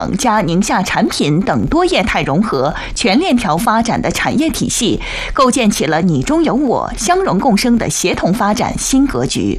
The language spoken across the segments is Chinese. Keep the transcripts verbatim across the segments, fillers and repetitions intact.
加宁夏产品等多业态融合、全链条发展的产业体系，构建起了你中有我、相容共生的协同发展新格局。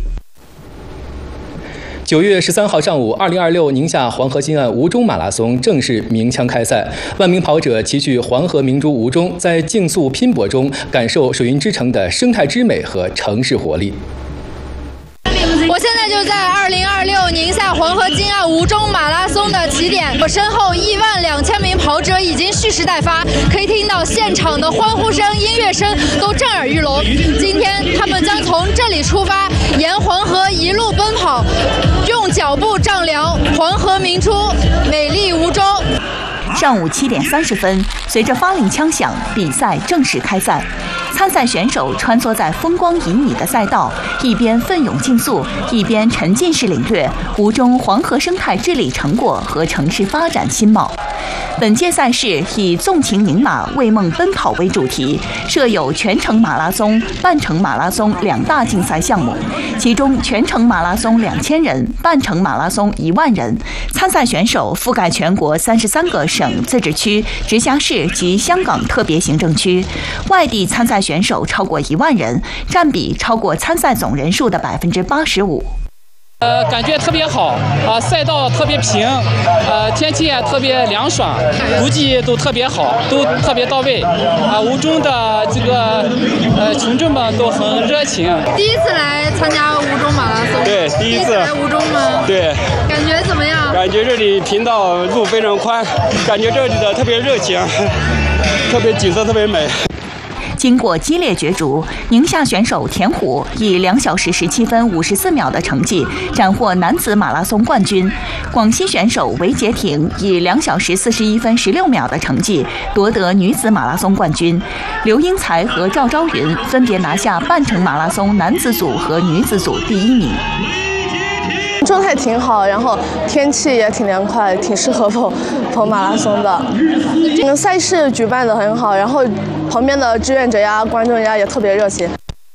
九月十三号上午，二零二六宁夏黄河金岸吴中马拉松正式鸣枪开赛，万名跑者齐聚黄河明珠吴中，在竞速拼搏中感受水云之城的生态之美和城市活力。 我现在就在二零二六宁夏黄河金岸吴中马拉松的起点，我身后一万两千名跑者已经蓄势待发，可以听到现场的欢呼声、音乐声都震耳欲聋。今天他们将从这里出发，沿黄河一路奔跑，用脚步丈量黄河明珠，美丽吴中。 上午七点三十分，随着发令枪响，比赛正式开赛。参赛选手穿梭在风光旖旎的赛道，一边奋勇竞速，一边沉浸式领略吴中黄河生态治理成果和城市发展新貌。本届赛事以纵情宁马，为梦奔跑为主题，设有全程马拉松、半程马拉松两大竞赛项目，其中全程马拉松两千人，半程马拉松一万人。参赛选手覆盖全国三十三个省、自治区、直辖市及香港特别行政区，外地参赛选手超过一万人，占比超过参赛总人数的百分之八十五。 呃，感觉特别好啊、呃，赛道特别平，呃，天气也特别凉爽，估计都特别好，都特别到位啊、呃。吴中的这个呃群众们都很热情。 第一次来参加吴中马拉松， 对，第一次。 第一次来吴中吗？ 对。 感觉怎么样？ 感觉这里频道路非常宽，感觉这里的特别热情，特别景色特别美。 经过激烈角逐，宁夏选手田虎以两小时十七分五十四秒的成绩斩获男子马拉松冠军，广西选手韦杰挺以两小时四十一分十六秒的成绩夺得女子马拉松冠军，刘英才和赵昭云分别拿下半程马拉松男子组和女子组第一名。 状态挺好，然后天气也挺凉快，挺适合跑跑马拉松的。这个赛事举办得很好，然后旁边的志愿者呀、观众呀也特别热情。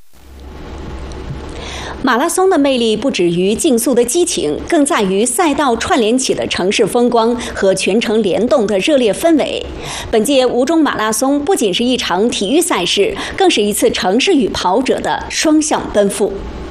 马拉松的魅力不止于竞速的激情，更在于赛道串联起的城市风光和全程联动的热烈氛围。本届吴中马拉松不仅是一场体育赛事，更是一次城市与跑者的双向奔赴。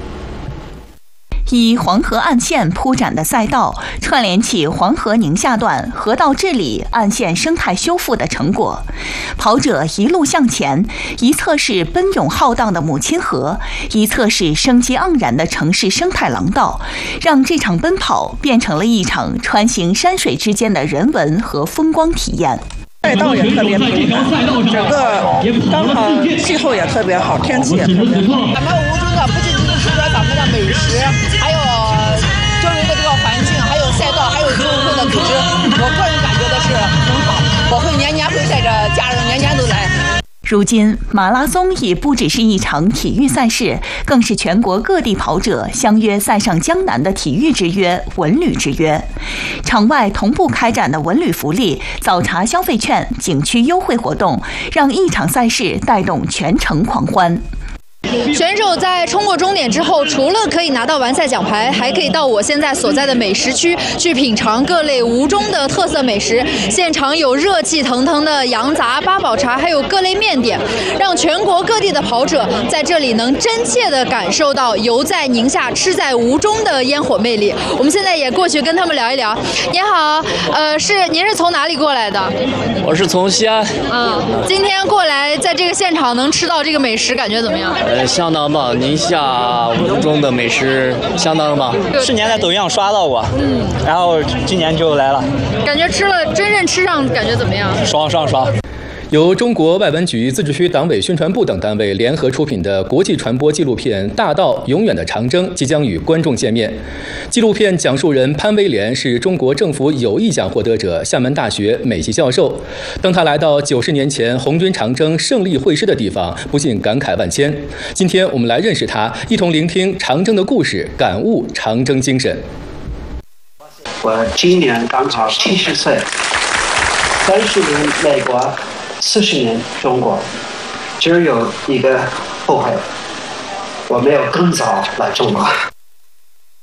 以黄河岸线铺展的赛道，串联起黄河宁夏段河道治理、岸线生态修复的成果。跑者一路向前，一侧是奔涌浩荡的母亲河，一侧是生机盎然的城市生态廊道，让这场奔跑变成了一场穿行山水之间的人文和风光体验。 赛道也特别平坦，整个刚好气候也特别好，天气也特别好。 咱们吴中的不仅仅是说咱们的美食，还有周围的这个环境，还有赛道，还有游泳的组织，我个人感觉的是很好。我会年年会带着家人，年年都来。 如今，马拉松已不只是一场体育赛事，更是全国各地跑者相约赛上江南的体育之约、文旅之约。场外同步开展的文旅福利、早茶消费券、景区优惠活动，让一场赛事带动全城狂欢。 选手在冲过终点之后，除了可以拿到完赛奖牌，还可以到我现在所在的美食区去品尝各类吴中的特色美食。现场有热气腾腾的羊杂、八宝茶，还有各类面点，让全国各地的跑者在这里能真切地感受到游在宁夏、吃在吴中的烟火魅力。我们现在也过去跟他们聊一聊。您好，呃，是您是从哪里过来的？ 我是从西安。 嗯，今天过来在这个现场能吃到这个美食，感觉怎么样？ 呃，相当棒，宁夏吴中的美食相当棒。 去年在抖音上刷到过，嗯，然后今年就来了。 感觉吃了真正吃上感觉怎么样？ 爽爽爽！ 由中国外文局自治区党委宣传部等单位联合出品的国际传播纪录片《大道永远的长征》即将与观众见面。纪录片讲述人潘威廉是中国政府友谊奖获得者、厦门大学美籍教授。当他来到九十年前红军长征胜利会师的地方，不禁感慨万千。今天我们来认识他，一同聆听长征的故事，感悟长征精神。 我今年刚好七十岁，三十年美国，四十年中国，只有一个后悔，我没有更早来中国。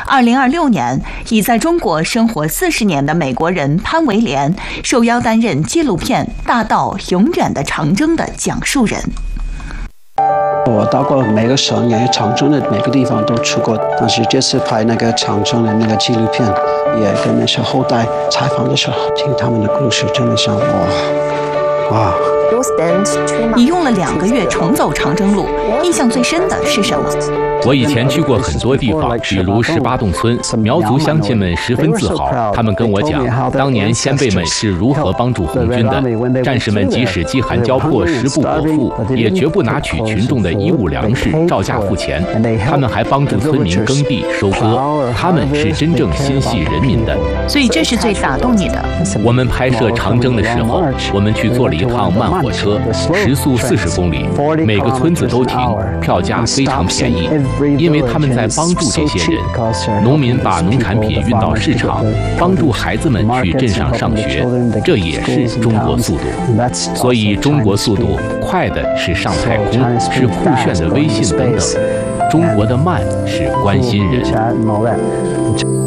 二零二六年，已在中国生活四十年的美国人潘维廉受邀担任纪录片《大道永远的长征》的讲述人。 我到过每个省，也长征的每个地方都去过。但是这次拍那个长征的那个纪录片，也跟那些后代采访的时候，听他们的故事，真的像哇哇。 你用了两个月重走长征路，印象最深的是什么？ 我以前去过很多地方，比如十八洞村，苗族乡亲们十分自豪。他们跟我讲，当年先辈们是如何帮助红军的。战士们即使饥寒交迫、食不果腹，也绝不拿取群众的衣物粮食照价付钱。他们还帮助村民耕地、收割。他们是真正心系人民的。 所以这是最打动你的。 我们拍摄长征的时候，我们去坐了一趟慢火车，时速四十公里，每个村子都停，票价非常便宜。因为他们在帮助这些人，农民把农产品运到市场，帮助孩子们去镇上上学，这也是中国速度。所以中国速度快的是上太空，是酷炫的微信等等；中国的慢是关心人。